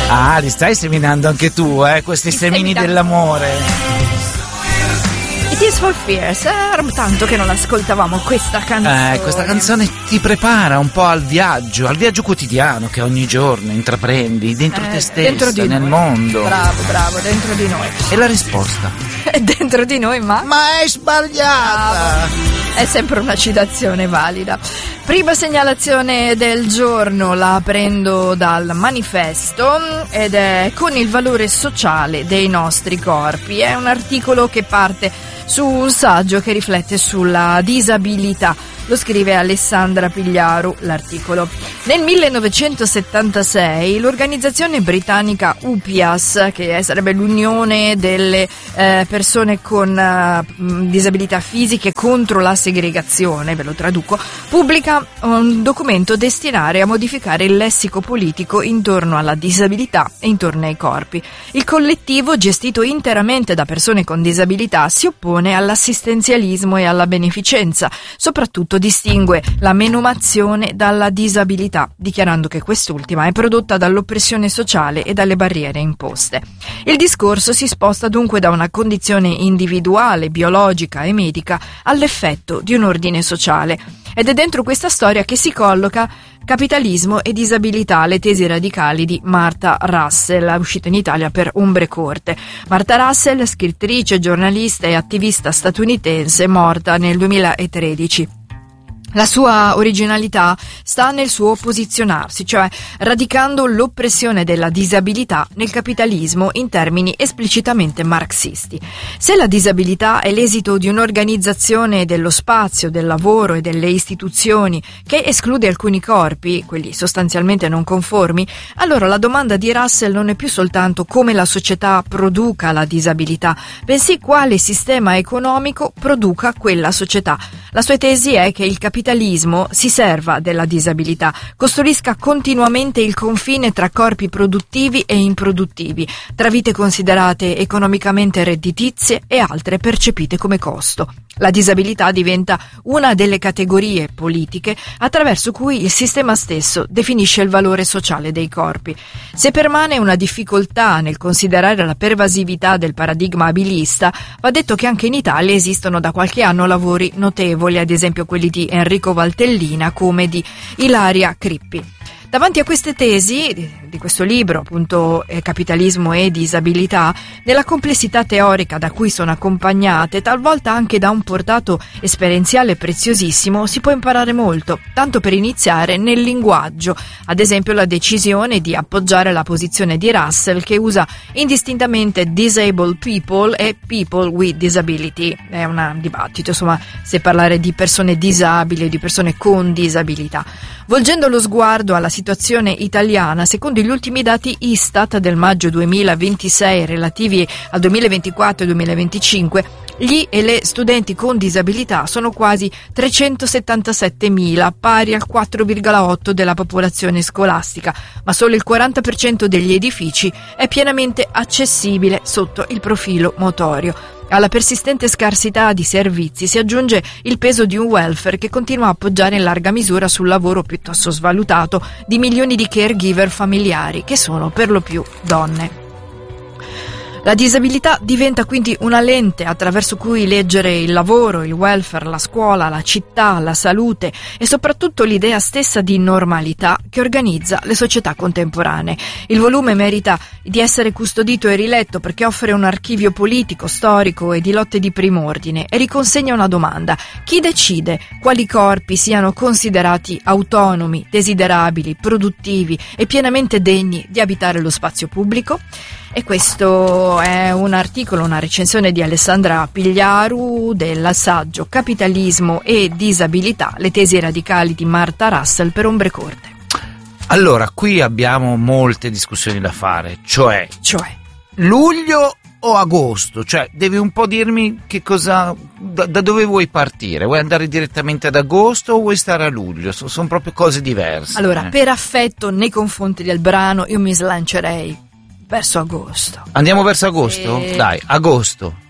Ah, li stai seminando anche tu, questi semini dell'amore. It is for Fears, era tanto che non ascoltavamo questa canzone. Questa canzone ti prepara un po' al viaggio quotidiano che ogni giorno intraprendi dentro te stessa, nel mondo. Bravo, dentro di noi. E la risposta? È dentro di noi, ma è sbagliata. È sempre una citazione valida. Prima segnalazione del giorno la prendo dal Manifesto ed è con il valore sociale dei nostri corpi. È un articolo che parte su un saggio che riflette sulla disabilità. Lo scrive Alessandra Pigliaru, l'articolo. Nel 1976 l'organizzazione britannica UPIAS, che sarebbe l'unione delle persone con disabilità fisiche contro la segregazione, ve lo traduco, pubblica un documento destinato a modificare il lessico politico intorno alla disabilità e intorno ai corpi. Il collettivo, gestito interamente da persone con disabilità, si oppone all'assistenzialismo e alla beneficenza, soprattutto distingue la menomazione dalla disabilità, dichiarando che quest'ultima è prodotta dall'oppressione sociale e dalle barriere imposte. Il discorso si sposta dunque da una condizione individuale, biologica e medica all'effetto di un ordine sociale. Ed è dentro questa storia che si colloca Capitalismo e disabilità, le tesi radicali di Martha Russell, uscita in Italia per Ombre Corte. Martha Russell, scrittrice, giornalista e attivista statunitense, morta nel 2013. La sua originalità sta nel suo posizionarsi, cioè radicando l'oppressione della disabilità nel capitalismo in termini esplicitamente marxisti. Se la disabilità è l'esito di un'organizzazione dello spazio, del lavoro e delle istituzioni che esclude alcuni corpi, quelli sostanzialmente non conformi, allora la domanda di Russell non è più soltanto come la società produca la disabilità, bensì quale sistema economico produca quella società. La sua tesi è che il capitalismo si serva della disabilità, costruisca continuamente il confine tra corpi produttivi e improduttivi, tra vite considerate economicamente redditizie e altre percepite come costo. La disabilità diventa una delle categorie politiche attraverso cui il sistema stesso definisce il valore sociale dei corpi. Se permane una difficoltà nel considerare la pervasività del paradigma abilista, va detto che anche in Italia esistono da qualche anno lavori notevoli, ad esempio quelli di Enrico Valtellina come di Ilaria Crippi. Davanti a queste tesi di questo libro, appunto Capitalismo e disabilità, nella complessità teorica da cui sono accompagnate, talvolta anche da un portato esperienziale preziosissimo, si può imparare molto, tanto per iniziare nel linguaggio, ad esempio la decisione di appoggiare la posizione di Russell che usa indistintamente disabled people e people with disability. È un dibattito, insomma, se parlare di persone disabili o di persone con disabilità. Volgendo lo sguardo alla situazione italiana, secondo gli ultimi dati Istat del maggio 2026 relativi al 2024 e 2025, gli e le studenti con disabilità sono quasi 377.000, pari al 4,8% della popolazione scolastica, ma solo il 40% degli edifici è pienamente accessibile sotto il profilo motorio. Alla persistente scarsità di servizi si aggiunge il peso di un welfare che continua a appoggiare in larga misura sul lavoro piuttosto svalutato di milioni di caregiver familiari, che sono per lo più donne. La disabilità diventa quindi una lente attraverso cui leggere il lavoro, il welfare, la scuola, la città, la salute e soprattutto l'idea stessa di normalità che organizza le società contemporanee. Il volume merita di essere custodito e riletto perché offre un archivio politico, storico e di lotte di prim'ordine e riconsegna una domanda: chi decide quali corpi siano considerati autonomi, desiderabili, produttivi e pienamente degni di abitare lo spazio pubblico? E questo è un articolo, una recensione di Alessandra Pigliaru del saggio Capitalismo e disabilità, le tesi radicali di Martha Russell per Ombre Corte. Allora, qui abbiamo molte discussioni da fare, cioè luglio o agosto? Cioè, devi un po' dirmi che cosa, da dove vuoi partire? Vuoi andare direttamente ad agosto o vuoi stare a luglio? Sono proprio cose diverse. Allora, per affetto nei confronti del brano, io mi slancerei verso agosto. Andiamo verso agosto? Dai, agosto.